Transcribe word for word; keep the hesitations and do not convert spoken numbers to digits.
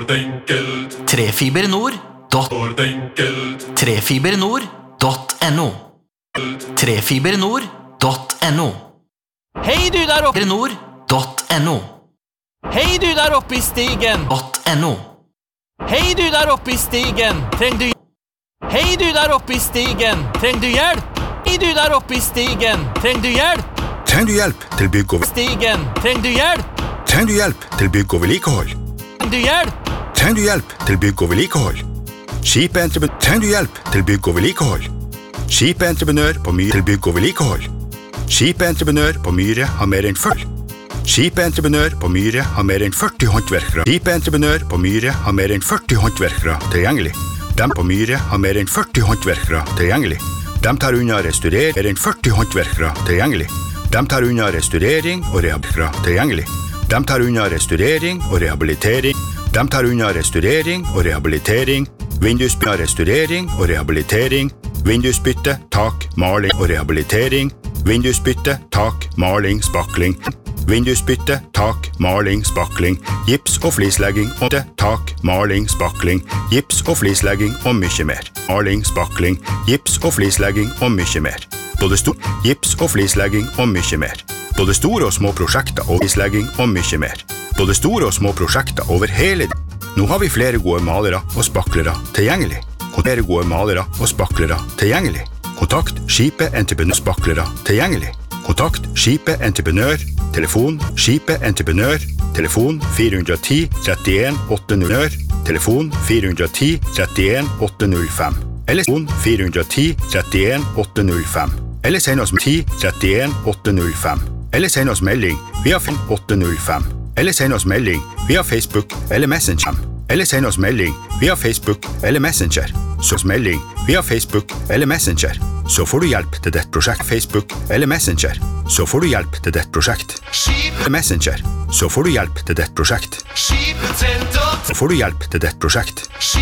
Trefibernord dot Trefibernord dot no Trefibernord dot no Hei du der oppe Nord dot no Hei du der oppe i stigen dot no Hei du der oppe i stigen Treng du Hei du der oppe i stigen Treng du hjelp Hei du der oppe i stigen Treng du hjelp Trenger du hjelp til bygg og Stigen Treng du hjelp Trenger du hjelp til bygg og vedlikehold? Treng du hjelp Trenger du hjelp til bygg og vedlikehold? Skipeentreprenør Trenger du hjelp til bygg og vedlikehold? Skipeentreprenør på Myre til bygg og vedlikehold. Skipeentreprenør på Myre har mer enn førti. Skipeentreprenør på Myre har mer enn førti håndverkere. Skipeentreprenør på Myre har mer enn førti håndverkere tilgjengelig. De på Myre har mer enn førti håndverkere tilgjengelig. De tar unna restaurering mer enn førti håndverkere tilgjengelig. De tar unna restaurering og rehabilitering tilgjengelig. De tar unna restaurering og rehabilitering. De tar unna restaurering og rehabilitering. Vindusbytte, restaurering og rehabilitering. Vindusbytte, tak, maling og rehabilitering. Vindusbytte, tak, maling, spakling. Vindusbytte, tak, maling, spakling. Gips og flislegging og det, tak, maling, spakling. Gips og flislegging og mye mer. Maling, spakling, gips og flislegging og mye mer. Både stor, gips og flislegging og mye mer. Både store og små prosjekter og flislegging og mye mer. Både store og små prosjekter over hele. Nå har vi flere gode malere og spaklere tilgjengelig. Flere gode malere og spaklere tilgjengelig. Kontakt Skipet Entreprenør Spaklere tilgjengelig. Kontakt Skipet Entreprenør. Telefon Skipet Entreprenør. Telefon fire ett null trettien åtte null. Telefon fire ett null trettien åtte null fem. Eller telefon fire ett null trettien åtte null fem. Eller send oss ti trettien åtte null fem. Eller send oss melding via fem åtte null fem. Eller send oss melding via Facebook eller Messenger. Eller send oss melding via Facebook eller Messenger. Så oss melding via Facebook eller Messenger. Så får du hjelp til dette prosjekt. Facebook eller Messenger. Så får du hjelp til dette prosjekt. Messenger. Så får du hjelp til dette prosjekt. Så får du hjelp til dette prosjekt.